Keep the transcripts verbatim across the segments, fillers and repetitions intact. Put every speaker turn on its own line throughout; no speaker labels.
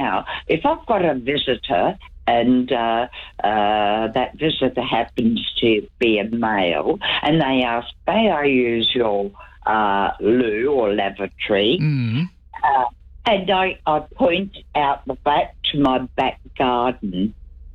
now, if I've got a visitor and uh, uh, that visitor happens to be a male, and they ask, may I use your uh, loo or lavatory?
Mm.
Uh, and I, I point out the back to my back garden.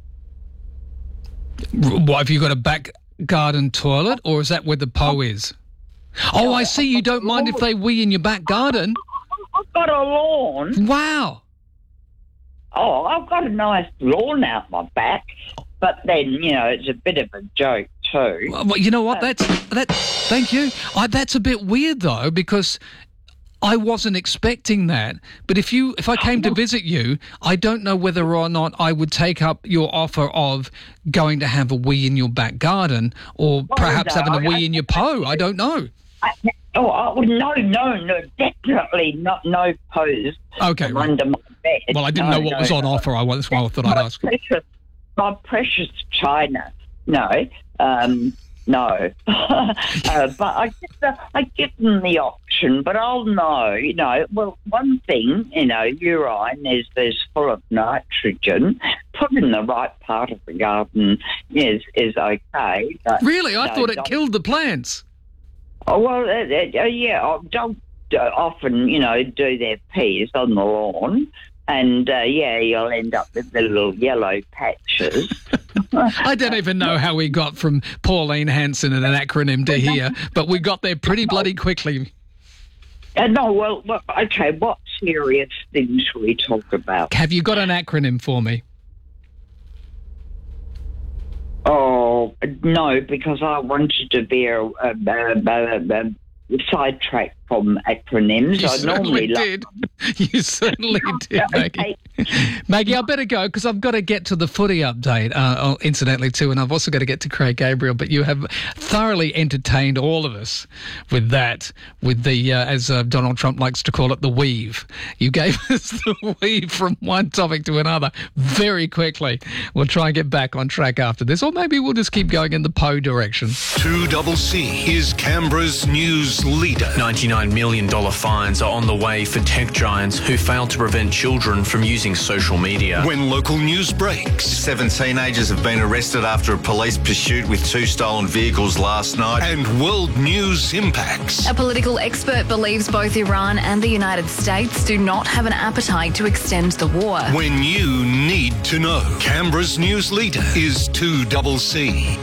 What, have you got a back garden toilet, or is that where the po is? Oh, I see. You don't mind if they wee in your back garden?
I've got a lawn.
Wow.
Oh, I've got a nice lawn out my back, but then, you know, it's a bit of a joke too.
Well, you know what? That's that. Thank you. I, that's a bit weird though, because I wasn't expecting that. But if you, if I came to visit you, I don't know whether or not I would take up your offer of going to have a wee in your back garden, or
Oh,
perhaps
no,
having a
I-
wee in your po. I don't know.
I, oh, oh, no, no, no, definitely not. No pose.
Okay,
from
right.
under my bed.
Well, I didn't
No,
know what
no,
was on
no.
offer. I that's why I thought I'd
my
ask.
Precious, my precious China. No, um, no. uh, but I give, the, I give them the option, but I'll know, you know, well, one thing, you know, urine is, is full of nitrogen. Put in the right part of the garden is, is okay. But,
Really? I
no,
thought it
don't-
killed the plants.
Oh, well, uh, uh, yeah, oh, dogs uh, often, you know, do their peas on the lawn, and, uh, yeah, you'll end up with the little yellow patches.
I don't even know how we got from Pauline Hanson and an acronym to here, but we got there pretty bloody quickly.
Uh, no, well, well, okay, what serious things shall we talk about?
Have you got an acronym for me?
Oh, no, because I wanted to be a, a, a, a, a sidetrack from acronyms.
You
I
certainly
normally love
did. You certainly did, Maggie. Maggie, I better go because I've got to get to the footy update, uh, oh, incidentally, too, and I've also got to get to Craig Gabriel. But you have thoroughly entertained all of us with that, with the, uh, as uh, Donald Trump likes to call it, the weave. You gave us the weave from one topic to another very quickly. We'll try and get back on track after this, or maybe we'll just keep going in the Poe direction.
two C C is Canberra's news leader.
ninety-nine million dollars fines are on the way for tech giants who failed to prevent children from using social media.
When local news breaks,
Seven teenagers have been arrested after a police pursuit with two stolen vehicles last night.
and world news impacts.
A political expert believes both Iran and the United States do not have an appetite to extend the war.
When you need to know, Canberra's news leader is two C C.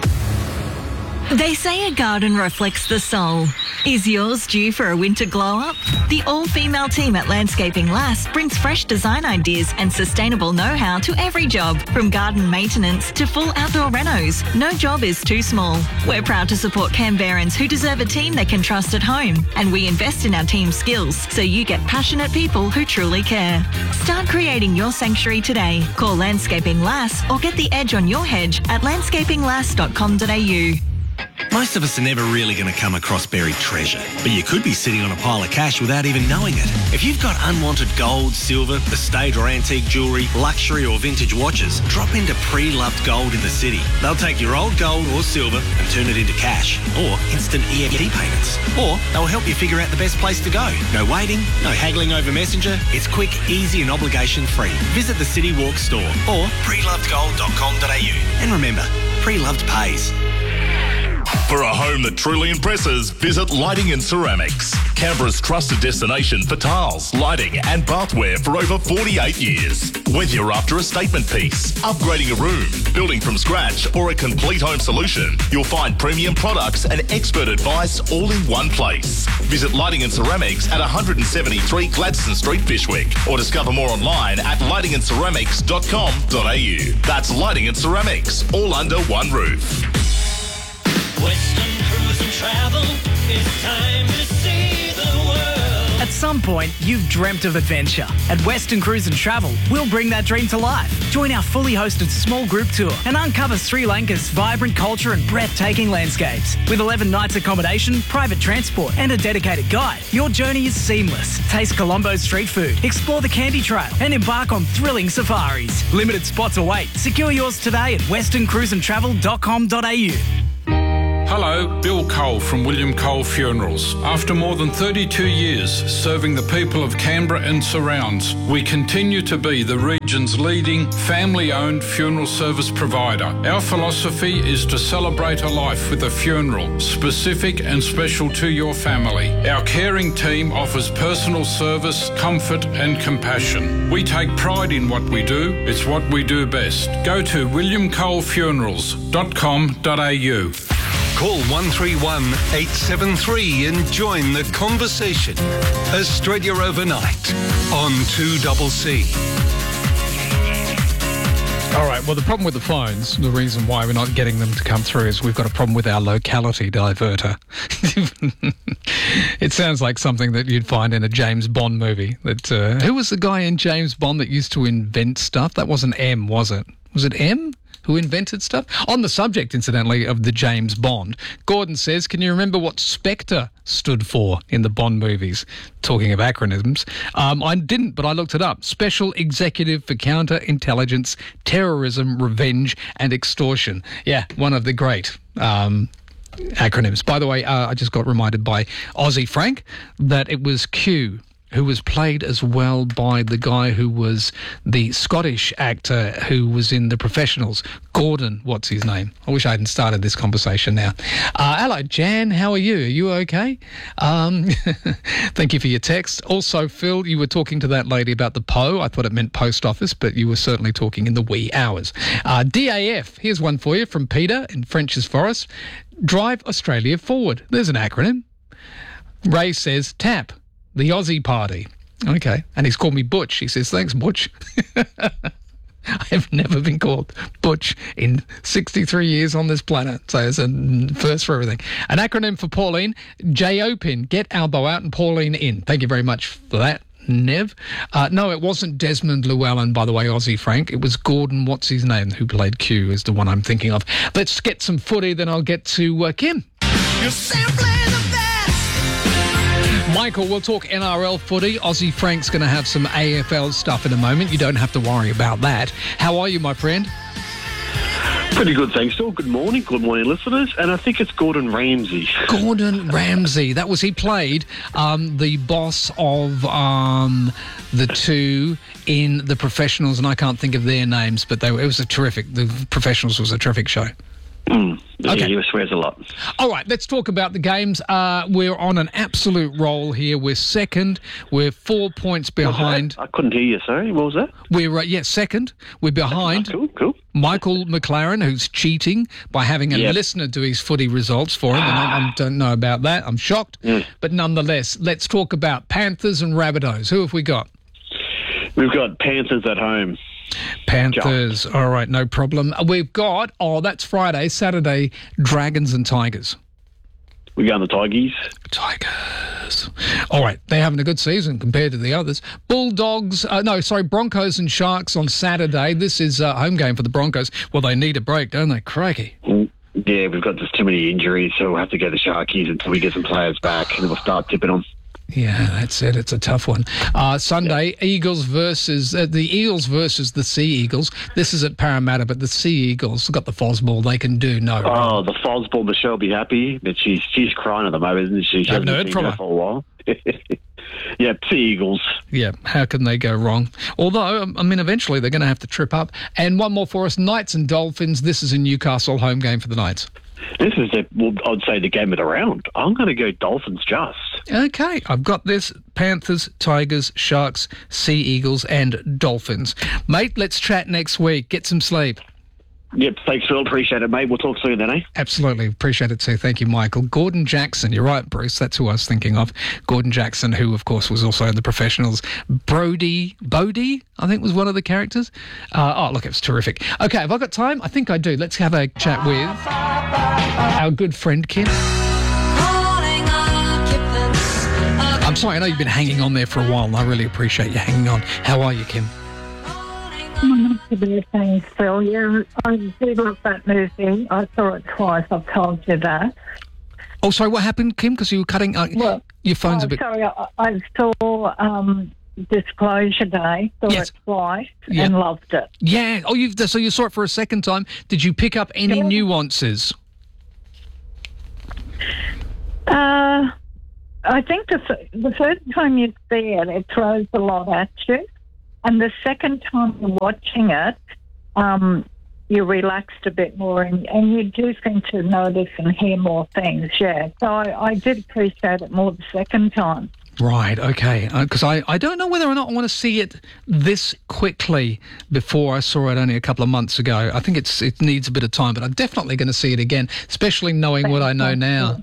They say a garden reflects the soul. Is yours due for a winter glow-up? The all-female team at Landscaping Lass brings fresh design ideas and sustainable know-how to every job, from garden maintenance to full outdoor renos. No job is too small. We're proud to support Canberrans who deserve a team they can trust at home, and we invest in our team's skills so you get passionate people who truly care. Start creating your sanctuary today. Call Landscaping Lass or get the edge on your hedge at landscaping lass dot com dot a u.
Most of us are never really going to come across buried treasure, but you could be sitting on a pile of cash without even knowing it. If you've got unwanted gold, silver, estate or antique jewellery, luxury or vintage watches, drop into Pre-Loved Gold in the city. They'll take your old gold or silver and turn it into cash, or instant E F T payments. Or they'll help you figure out the best place to go. No waiting, no haggling over Messenger. It's quick, easy and obligation-free. Visit the City Walk store or pre loved gold dot com dot a u. And remember, Pre-Loved pays.
For a home that truly impresses, visit Lighting and Ceramics. Canberra's trusted destination for tiles, lighting and bathware for over forty-eight years. Whether you're after a statement piece, upgrading a room, building from scratch or a complete home solution, you'll find premium products and expert advice all in one place. Visit Lighting and Ceramics at one seventy-three Gladstone Street, Fishwick, or discover more online at lighting and ceramics dot com dot a u. That's Lighting and Ceramics, all under one roof.
Western Cruise and Travel, it's time to see the world.
At some point, you've dreamt of adventure. At Western Cruise and Travel, we'll bring that dream to life. Join our fully hosted small group tour and uncover Sri Lanka's vibrant culture and breathtaking landscapes. With eleven nights accommodation, private transport and a dedicated guide, your journey is seamless. Taste Colombo's street food, explore the Candy Trail and embark on thrilling safaris. Limited spots await. Secure yours today at western cruise and travel dot com dot a u.
Hello, Bill Cole from William Cole Funerals. After more than thirty-two years serving the people of Canberra and surrounds, we continue to be the region's leading family-owned funeral service provider. Our philosophy is to celebrate a life with a funeral, specific and special to your family. Our caring team offers personal service, comfort and compassion. We take pride in what we do. It's what we do best. Go to william cole funerals dot com dot a u.
Call one three one, eight seven three and join the conversation. Australia Overnight on two C C.
All right, well, the problem with the phones, the reason why we're not getting them to come through is we've got a problem with our locality diverter. It sounds like something that you'd find in a James Bond movie. That uh, who was the guy in James Bond that used to invent stuff? That wasn't M, was it? Was it M? Who invented stuff? On the subject, incidentally, of the James Bond, Gordon says, can you remember what Spectre stood for in the Bond movies? Talking of acronyms. Um, I didn't, but I looked it up. Special Executive for Counterintelligence, Terrorism, Revenge and Extortion. Yeah, one of the great um, acronyms. By the way, uh, I just got reminded by Aussie Frank that it was Q, who was played as well by the guy who was the Scottish actor who was in The Professionals, Gordon, what's his name? I wish I hadn't started this conversation now. Uh, hello, Jan, how are you? Are you okay? Um, thank you for your text. Also, Phil, you were talking to that lady about the P O. I thought it meant post office, but you were certainly talking in the wee hours. Uh, D A F, here's one for you from Peter in French's Forest. Drive Australia Forward. There's an acronym. Ray says TAP. The Aussie Party. Okay. And he's called me Butch. He says, thanks, Butch. I have never been called Butch in sixty-three years on this planet. So it's a first for everything. An acronym for Pauline, J O P I N. Get Albo out and Pauline in. Thank you very much for that, Nev. Uh, no, it wasn't Desmond Llewellyn, by the way, Aussie Frank. It was Gordon, what's his name, who played Q, is the one I'm thinking of. Let's get some footy, then I'll get to uh, Kim. You're simply the best. Michael, we'll talk N R L footy. Aussie Frank's going to have some A F L stuff in a moment. You don't have to worry about that. How are you, my friend?
Pretty good, thanks, Phil. Good morning. Good morning, listeners. And I think it's Gordon Ramsay.
Gordon Ramsay. That was, he played um, the boss of um, the two in The Professionals, and I can't think of their names, but they were, it was a terrific, The Professionals was a terrific show.
Mm.
Okay.
He swears a lot.
All right, let's talk about the games. Uh, we're on an absolute roll here. We're second. We're four points behind.
I couldn't hear you, sorry. What was that?
We're, uh, yeah, second. We're behind.
Oh, cool, cool.
Michael McLaren, who's cheating by having a
Yep.
listener do his footy results for him, and I, I don't know about that. I'm shocked.
Mm.
But nonetheless, let's talk about Panthers and Rabbitohs. Who have we got?
We've got Panthers at home.
Panthers. All right, no problem. We've got, oh, that's Friday, Saturday, Dragons and Tigers.
We go on the Tigers.
Tigers. All right, they're having a good season compared to the others. Bulldogs, uh, no, sorry, Broncos and Sharks on Saturday. This is a home game for the Broncos. Well, they need a break, don't they? Crikey.
Mm, yeah, we've got just too many injuries, so we'll have to go to Sharkies until we get some players back, and then we'll start tipping them.
Yeah, that's it. It's a tough one. Uh, Sunday, Eagles versus uh, the Eagles versus the Sea Eagles. This is at Parramatta, but the Sea Eagles got the Fosball. They can do no.
Oh, the Fosball, Michelle be happy, but she's she's crying at the moment, isn't she? She
I haven't
hasn't
heard
seen
from
her
her.
for a while. Yeah, Sea Eagles.
Yeah, how can they go wrong? Although, I mean, eventually they're going to have to trip up. And one more for us, Knights and Dolphins. This is a Newcastle home game for the Knights.
This is, the, well, I'd say, the game of the round. I'm going to go Dolphins just.
Okay, I've got this. Panthers, Tigers, Sharks, Sea Eagles and Dolphins. Mate, let's chat next week. Get some sleep.
Yep, thanks, Phil. Appreciate it, mate. We'll talk soon then, eh?
Absolutely. Appreciate it too. Thank you, Michael. Gordon Jackson. You're right, Bruce. That's who I was thinking of. Gordon Jackson, who, of course, was also in The Professionals. Brody, Bodie, I think was one of the characters. Uh, oh, look, it was terrific. Okay, have I got time? I think I do. Let's have a chat with our good friend, Kim. I'm sorry, I know you've been hanging on there for a while, and I really appreciate you hanging on. How are you, Kim?
Not too bad, thanks, Phil. Yeah, I did love that movie. I saw it twice. I've told you that.
Oh, sorry, what happened, Kim? Because you were cutting... Uh,
well,
your phone's
oh,
a bit...
Sorry, I, I saw um, Disclosure Day, saw
Yes.
it twice,
Yeah.
and loved it.
Yeah. Oh, you so you saw it for a second time. Did you pick up any
Yeah.
nuances?
Uh, I think the, f- the first time you see it, it throws a lot at you. And the second time you're watching it, um, you're relaxed a bit more and, and you do seem to notice and hear more things, yeah. So I, I did appreciate it more the second time.
Right, okay. Because uh, I, I don't know whether or not I want to see it this quickly before I saw it only a couple of months ago. I think it's it needs a bit of time, but I'm definitely going to see it again, especially knowing Thank what I know now.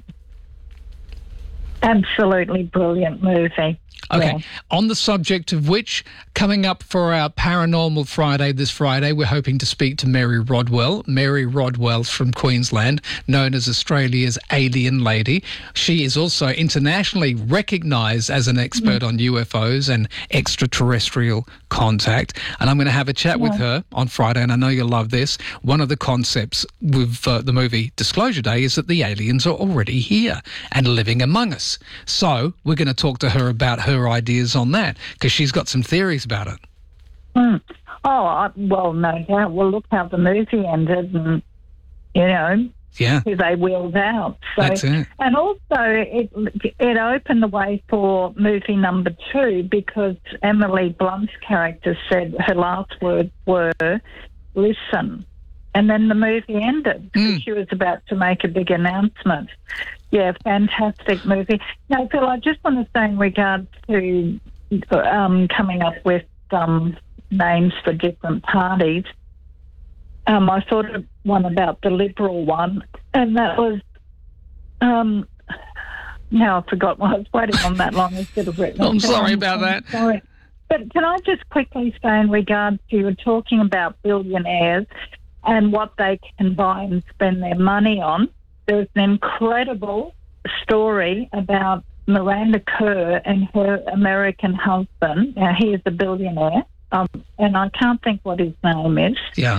Absolutely brilliant movie.
Okay,
yeah.
On the subject of which, coming up for our Paranormal Friday this Friday, we're hoping to speak to Mary Rodwell. Mary Rodwell's from Queensland, known as Australia's Alien Lady. She is also internationally recognised as an expert mm. on U F Os and extraterrestrial contact. And I'm going to have a chat yeah. with her on Friday, and I know you'll love this. One of the concepts with uh, the movie Disclosure Day is that the aliens are already here and living among us. So we're going to talk to her about her ideas on that, because she's got some theories about it.
Mm. Oh, I, well, no doubt. Well, look how the movie ended, and, you know,
yeah.
who they wheeled out. So,
That's it.
And also, it, it opened the way for movie number two, because Emily Blunt's character said her last words were, listen. And then the movie ended, because
mm.
she was about to make a big announcement. Yeah, fantastic movie. Now, Phil, I just want to say in regard to um, coming up with um, names for different parties, um, I thought of one about the Liberal one, and that was, um, now I forgot why I was waiting on that long. I should have written it
I'm
down.
sorry about that.
Sorry. But can I just quickly say in regard to, you were talking about billionaires and what they can buy and spend their money on. There's an incredible story about Miranda Kerr and her American husband. Now, he is a billionaire, um, and I can't think what his name is.
Yeah.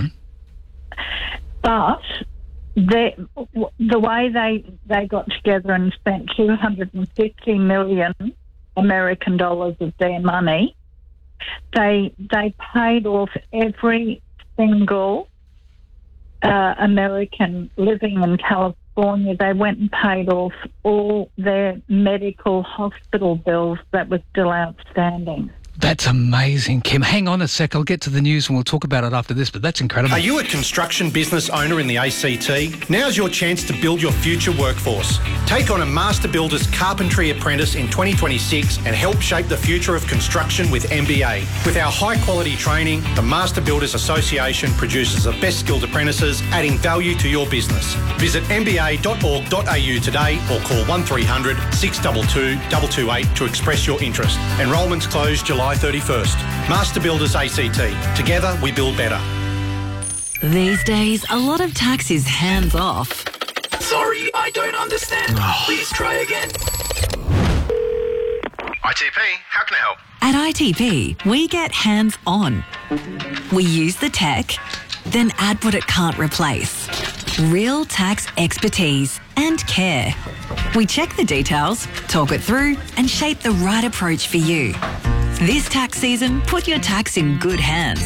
But the the way they they got together and spent two hundred fifty million American dollars of their money, they they paid off every single uh, American living in California. They went and paid off all their medical hospital bills that were still outstanding.
That's amazing, Kim. Hang on a sec. I'll get to the news and we'll talk about it after this, but that's incredible.
Are you a construction business owner in the A C T? Now's your chance to build your future workforce. Take on a Master Builders Carpentry Apprentice in twenty twenty-six and help shape the future of construction with M B A. With our high-quality training, the Master Builders Association produces the best skilled apprentices, adding value to your business. Visit m b a dot org dot a u today or call one three hundred, six two two, two two eight to express your interest. Enrolments close July thirty-first. Master Builders A C T. Together we build better.
These days, a lot of tax is hands off.
Sorry, I don't understand. Please try again.
I T P, how can I help?
At I T P, we get hands on. We use the tech, then add what it can't replace. Real tax expertise and care. We check the details, talk it through, and shape the right approach for you. This tax season, put your tax in good hands